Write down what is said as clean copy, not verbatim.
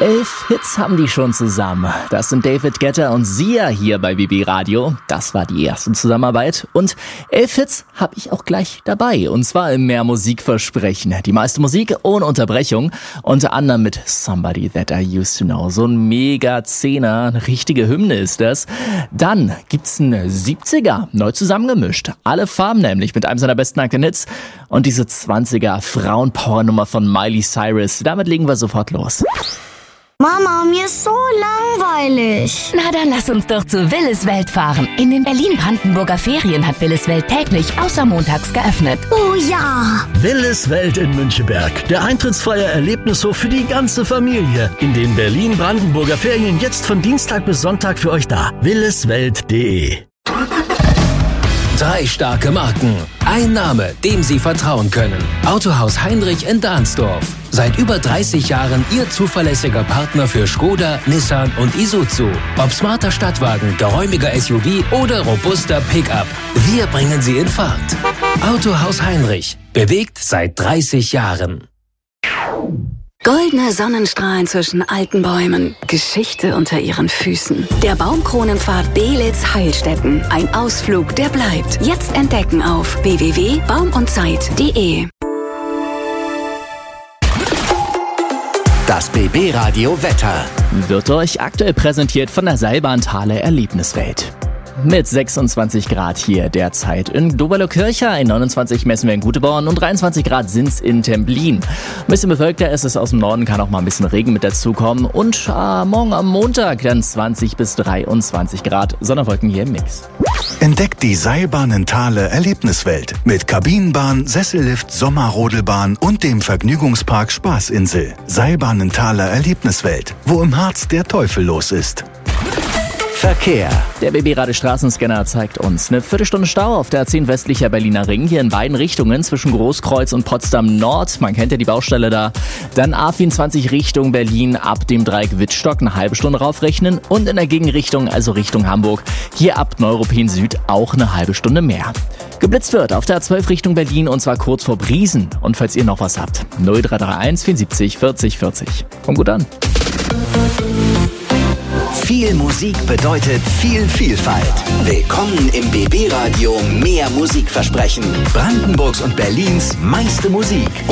11 Hits haben die schon zusammen. Das sind David Guetta und Sia hier bei BB Radio. Das war die erste Zusammenarbeit. Und 11 Hits habe ich auch gleich dabei. Und zwar im Mehr Musikversprechen. Die meiste Musik ohne Unterbrechung. Unter anderem mit Somebody That I Used to Know. So ein Mega-Zehner, eine richtige Hymne ist das. Dann gibt's einen 70er, neu zusammengemischt. Alle Farben nämlich mit einem seiner besten Hits. Und diese 20er Frauenpower-Nummer von Miley Cyrus. Damit legen wir sofort los. Mama, mir ist so langweilig. Na, dann lass uns doch zu Willis Welt fahren. In den Berlin-Brandenburger Ferien hat Willis Welt täglich außer montags geöffnet. Oh ja! Willis Welt in Müncheberg. Der eintrittsfreie Erlebnishof für die ganze Familie. In den Berlin-Brandenburger Ferien jetzt von Dienstag bis Sonntag für euch da. williswelt.de. 3 starke Marken. Ein Name, dem Sie vertrauen können. Autohaus Heinrich in Dahnsdorf. Seit über 30 Jahren Ihr zuverlässiger Partner für Skoda, Nissan und Isuzu. Ob smarter Stadtwagen, geräumiger SUV oder robuster Pickup. Wir bringen Sie in Fahrt. Autohaus Heinrich. Bewegt seit 30 Jahren. Goldene Sonnenstrahlen zwischen alten Bäumen, Geschichte unter ihren Füßen. Der Baumkronenpfad Belitz-Heilstätten. Ein Ausflug, der bleibt. Jetzt entdecken auf www.baumundzeit.de. Das BB Radio Wetter Wird euch aktuell präsentiert von der Seilbahn-Thale Erlebniswelt. Mit 26 Grad hier derzeit in Doberlo-Kirchhain, 29 messen wir in Guteborn und 23 Grad sind's in Templin. Ein bisschen bewölkter ist es aus dem Norden, kann auch mal ein bisschen Regen mit dazukommen. Und morgen am Montag dann 20 bis 23 Grad, Sonnenwolken hier im Mix. Entdeckt die Seilbahnen-Thale Erlebniswelt mit Kabinenbahn, Sessellift, Sommerrodelbahn und dem Vergnügungspark Spaßinsel. Seilbahnen-Thale Erlebniswelt, wo im Harz der Teufel los ist. Verkehr. Der BB-Radio-Straßenscanner zeigt uns eine Viertelstunde Stau auf der A10 westlicher Berliner Ring, hier in beiden Richtungen zwischen Großkreuz und Potsdam Nord. Man kennt ja die Baustelle da. Dann A24 Richtung Berlin ab dem Dreieck Wittstock eine halbe Stunde raufrechnen und in der Gegenrichtung, also Richtung Hamburg, hier ab Neuruppin Süd auch eine halbe Stunde mehr. Geblitzt wird auf der A12 Richtung Berlin und zwar kurz vor Briesen. Und falls ihr noch was habt, 0331 74 40 40. Kommt gut an. Viel Musik bedeutet viel Vielfalt. Willkommen im BB Radio Mehr Musikversprechen. Brandenburgs und Berlins meiste Musik